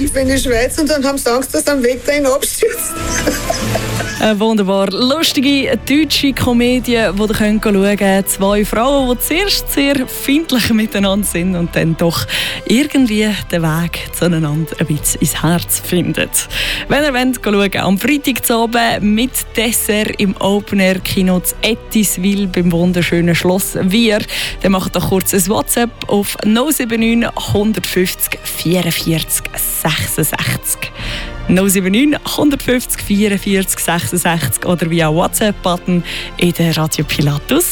Hilfe, wenn ich schwätze, und dann haben sie Angst, dass am Weg dahin abstürzt. Eine wunderbar lustige deutsche Komödie, die ihr schauen könnt. Zwei Frauen, die zuerst sehr feindlich miteinander sind und dann doch irgendwie den Weg zueinander ein bisschen ins Herz finden. Wenn ihr wollt, schauen, am Freitagabend mit Dessert im Open-Air-Kino zu Ettiswil beim wunderschönen Schloss Wier, dann macht doch kurz ein WhatsApp auf 079 150 44 66. 079 150 44 66 oder via WhatsApp-Button in der Radio Pilatus